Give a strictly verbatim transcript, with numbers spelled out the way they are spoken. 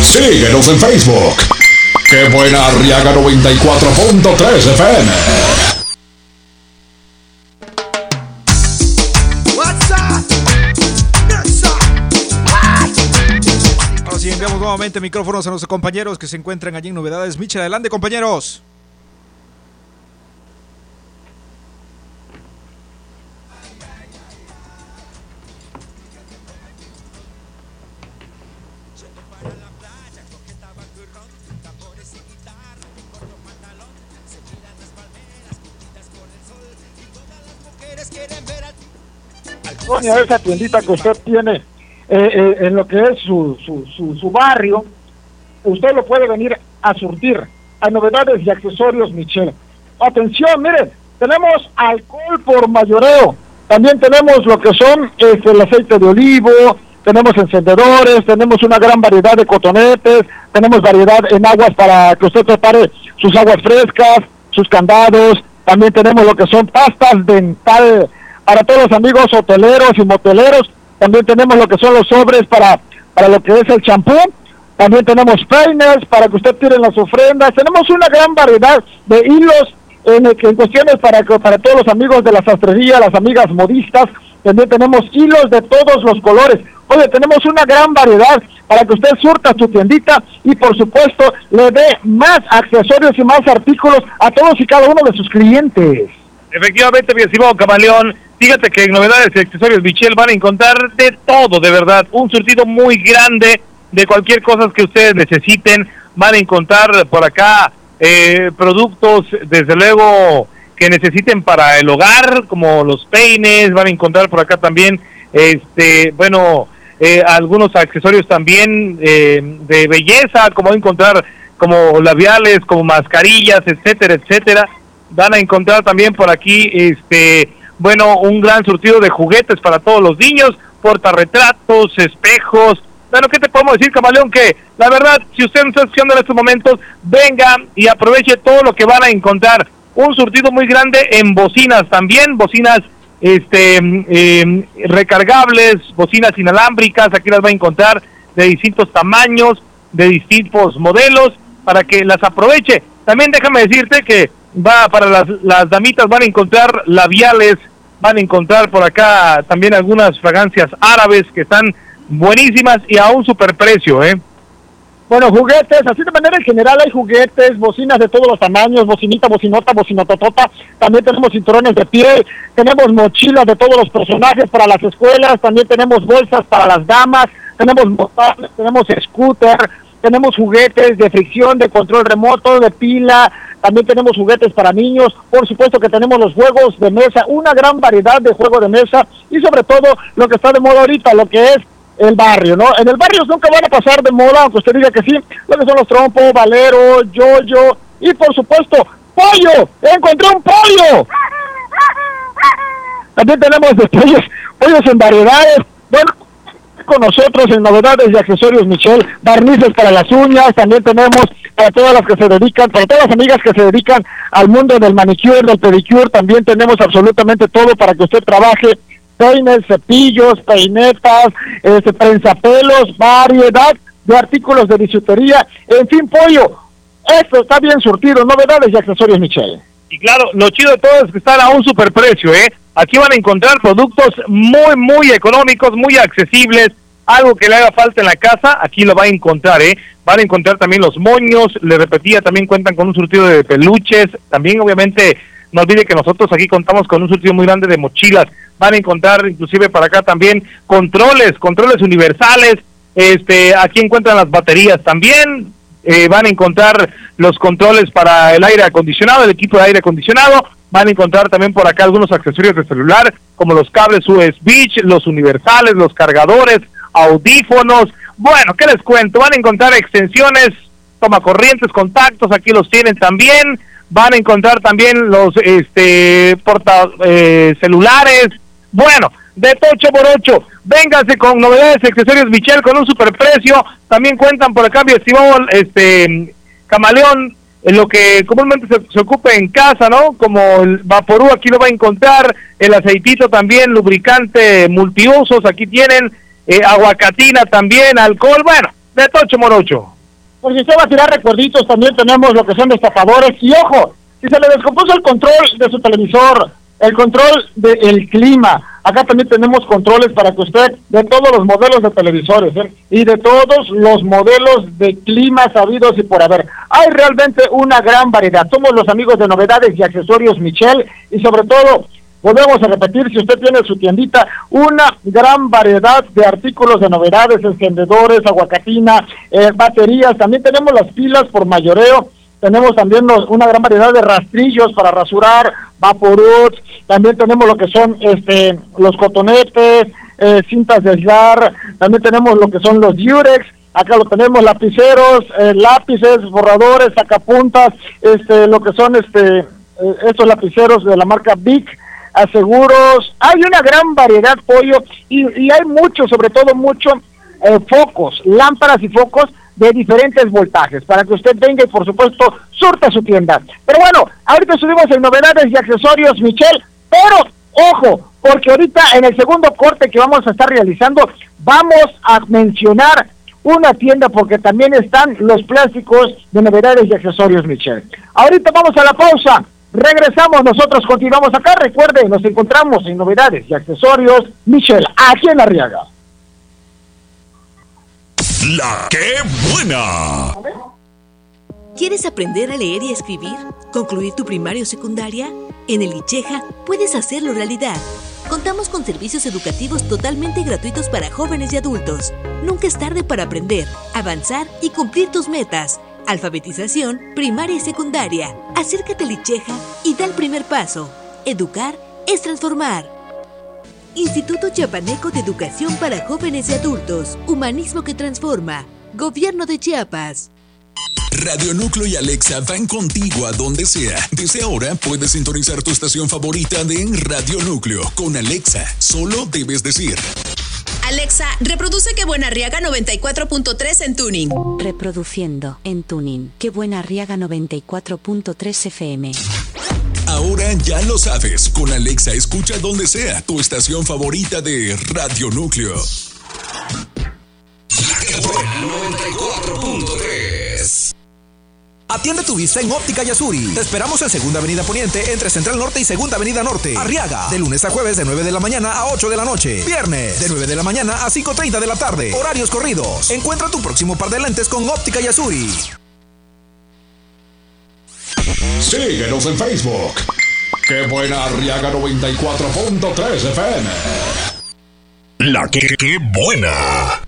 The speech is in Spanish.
Síguenos en Facebook. ¡Qué buena Arriaga noventa y cuatro punto tres F M! Ahora sí, enviamos nuevamente micrófonos a nuestros compañeros que se encuentran allí en Novedades. Michel, adelante, compañeros. Esa tiendita que usted tiene eh, eh, en lo que es su, su, su, su barrio, usted lo puede venir a surtir a Novedades y Accesorios Michel. Atención, miren, tenemos alcohol por mayoreo, también tenemos lo que son este, el aceite de olivo, tenemos encendedores, tenemos una gran variedad de cotonetes, tenemos variedad en aguas para que usted prepare sus aguas frescas, sus candados, también tenemos lo que son pastas dental para todos los amigos hoteleros y moteleros, también tenemos lo que son los sobres para, para lo que es el champú, también tenemos peines para que usted tire las ofrendas, tenemos una gran variedad de hilos en, en cuestiones para, para todos los amigos de la sastrería, las amigas modistas, también tenemos hilos de todos los colores. Oye, tenemos una gran variedad para que usted surta su tiendita y por supuesto le dé más accesorios y más artículos a todos y cada uno de sus clientes. Efectivamente, mi estimado Camaleón, fíjate que en Novedades y Accesorios Michel van a encontrar de todo, de verdad, un surtido muy grande de cualquier cosa que ustedes necesiten. Van a encontrar por acá eh, productos, desde luego, que necesiten para el hogar, como los peines. Van a encontrar por acá también, este, bueno, eh, algunos accesorios también eh, de belleza, como van a encontrar como labiales, como mascarillas, etcétera, etcétera. Van a encontrar también por aquí, este, bueno, un gran surtido de juguetes para todos los niños, portarretratos, espejos. Bueno, ¿qué te podemos decir, Camaleón? Que la verdad, si usted no está escuchando en estos momentos, venga y aproveche todo lo que van a encontrar. Un surtido muy grande en bocinas también, bocinas este eh, recargables, bocinas inalámbricas, aquí las va a encontrar de distintos tamaños, de distintos modelos, para que las aproveche. También déjame decirte que va para las, las damitas, van a encontrar labiales, van a encontrar por acá también algunas fragancias árabes que están buenísimas y a un superprecio, ¿eh? Bueno, juguetes, así de manera en general hay juguetes, bocinas de todos los tamaños, bocinita, bocinota, bocinototota, también tenemos cinturones de piel, tenemos mochilas de todos los personajes para las escuelas, también tenemos bolsas para las damas, tenemos motores, tenemos scooter, tenemos juguetes de fricción, de control remoto, de pila, también tenemos juguetes para niños, por supuesto que tenemos los juegos de mesa, una gran variedad de juegos de mesa y sobre todo lo que está de moda ahorita, lo que es el barrio, ¿no? En el barrio nunca van a pasar de moda, aunque usted diga que sí, lo que son los trompos, valero, yoyo y por supuesto, pollo, encontré un pollo. También tenemos de pollos, pollos en variedades, bueno, con nosotros en Novedades y Accesorios Michel, barnices para las uñas, también tenemos para todas las que se dedican, para todas las amigas que se dedican al mundo del manicure, del pedicure, también tenemos absolutamente todo para que usted trabaje, peines, cepillos, peinetas, este, prensapelos, variedad de artículos de bisutería, en fin, pollo, esto está bien surtido, Novedades y Accesorios Michel. Y claro, lo chido de todo es que están a un superprecio, ¿eh? Aquí van a encontrar productos muy, muy económicos, muy accesibles, algo que le haga falta en la casa, aquí lo va a encontrar, ¿eh? Van a encontrar también los moños, le repetía, también cuentan con un surtido de peluches, también obviamente, no olvide que nosotros aquí contamos con un surtido muy grande de mochilas, van a encontrar inclusive para acá también controles, controles universales, este, aquí encuentran las baterías también, eh, van a encontrar los controles para el aire acondicionado, el equipo de aire acondicionado, van a encontrar también por acá algunos accesorios de celular, como los cables U S B, los universales, los cargadores, audífonos, bueno, ¿qué les cuento? Van a encontrar extensiones, tomacorrientes, contactos, aquí los tienen también, van a encontrar también los este porta eh, celulares, bueno, de ocho por ocho, vénganse con Novedades y Accesorios Michel con un superprecio, también cuentan por acá, mi estimado este Camaleón, en lo que comúnmente se, se ocupa en casa, ¿no? Como el Vaporú, aquí lo va a encontrar, el aceitito también, lubricante multiusos, aquí tienen, eh, aguacatina también, alcohol, bueno, de ocho por ocho. Por si usted va a tirar recuerditos, también tenemos lo que son destapadores. Y ojo, si se le descompuso el control de su televisor, el control del clima, acá también tenemos controles para que usted, de todos los modelos de televisores, ¿eh? y de todos los modelos de clima sabidos y por haber. Hay realmente una gran variedad. Somos los amigos de Novedades y Accesorios Michel, y sobre todo, volvemos a repetir, si usted tiene su tiendita, una gran variedad de artículos de novedades, encendedores, aguacatina, eh, baterías. También tenemos las pilas por mayoreo. Tenemos también los, una gran variedad de rastrillos para rasurar, Vaporut. También tenemos lo que son este los cotonetes, eh, cintas de aislar. También tenemos lo que son los Durex. Acá lo tenemos, lapiceros, eh, lápices, borradores, sacapuntas, este, lo que son este eh, estos lapiceros de la marca Bic, aseguros. Hay una gran variedad, Pollo, y, y hay mucho, sobre todo mucho, eh, focos, lámparas y focos de diferentes voltajes, para que usted venga y por supuesto surta su tienda. Pero bueno, ahorita subimos en Novedades y Accesorios Michel, pero ojo, porque ahorita en el segundo corte que vamos a estar realizando, vamos a mencionar una tienda, porque también están los plásticos de Novedades y Accesorios Michel. Ahorita vamos a la pausa, regresamos, nosotros continuamos acá. Recuerden, nos encontramos en Novedades y Accesorios Michel, aquí en Arriaga. La que buena. ¿Quieres aprender a leer y escribir? ¿Concluir tu primaria o secundaria? En el ICHEJA puedes hacerlo realidad. Contamos con servicios educativos totalmente gratuitos para jóvenes y adultos. Nunca es tarde para aprender, avanzar y cumplir tus metas. Alfabetización, primaria y secundaria. Acércate al ICHEJA y da el primer paso. Educar es transformar. Instituto Chiapaneco de Educación para Jóvenes y Adultos. Humanismo que transforma. Gobierno de Chiapas. Radio Núcleo y Alexa van contigo a donde sea. Desde ahora puedes sintonizar tu estación favorita de Radio Núcleo. Con Alexa, solo debes decir: Alexa, reproduce Qué Buena Arriaga noventa y cuatro punto tres en Tuning. Reproduciendo en Tuning Qué Buena Arriaga noventa y cuatro punto tres F M. Ahora ya lo sabes, con Alexa escucha donde sea tu estación favorita de Radio Núcleo. noventa y cuatro punto tres. Atiende tu vista en Óptica Yasuri. Te esperamos en Segunda Avenida Poniente, entre Central Norte y Segunda Avenida Norte. Arriaga, de lunes a jueves de nueve de la mañana a ocho de la noche. Viernes, de nueve de la mañana a cinco treinta de la tarde. Horarios corridos. Encuentra tu próximo par de lentes con Óptica Yasuri. Síguenos en Facebook. Qué Buena Arriaga noventa y cuatro punto tres F M. La que, que buena.